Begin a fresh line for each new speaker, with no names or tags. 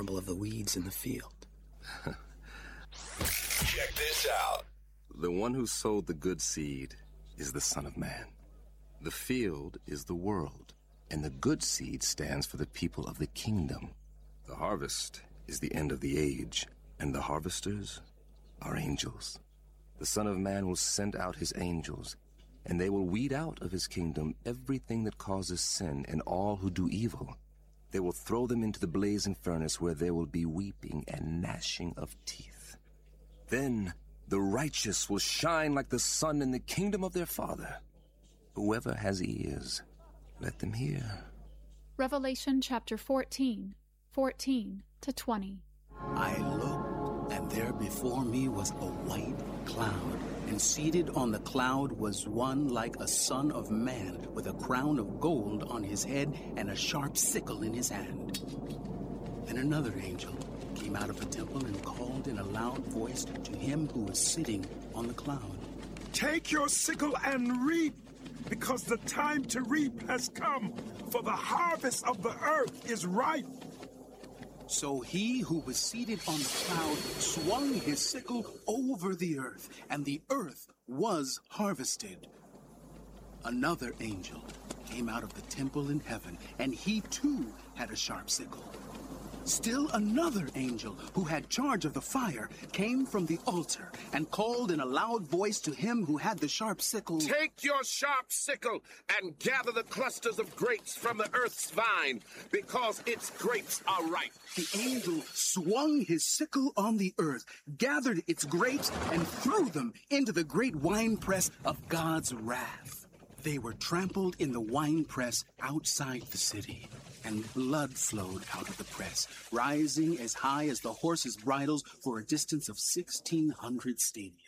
ramble of the weeds in the field.
Check this out.
The one who sowed the good seed is the Son of Man. The field is the world, and the good seed stands for the people of the kingdom. The harvest is the end of the age, and the harvesters are angels. The Son of Man will send out his angels, and they will weed out of his kingdom everything that causes sin and all who do evil. They will throw them into the blazing furnace where there will be weeping and gnashing of teeth. Then the righteous will shine like the sun in the kingdom of their Father. Whoever has ears, let them hear.
Revelation chapter 14, 14 to 20.
I looked, and there before me was a white cloud, and seated on the cloud was one like a son of man, with a crown of gold on his head and a sharp sickle in his hand. And another angel came out of the temple and called in a loud voice to him who was sitting on the cloud.
Take your sickle and reap, because the time to reap has come, for the harvest of the earth is ripe.
So he who was seated on the cloud swung his sickle over the earth, and the earth was harvested. Another angel came out of the temple in heaven, and he too had a sharp sickle. Still another angel, who had charge of the fire, came from the altar and called in a loud voice to him who had the sharp sickle.
Take your sharp sickle and gather the clusters of grapes from the earth's vine, because its grapes are ripe.
The angel swung his sickle on the earth, gathered its grapes, and threw them into the great winepress of God's wrath. They were trampled in the winepress outside the city, and blood flowed out of the press, rising as high as the horses' bridles for a distance of 1,600 stadia.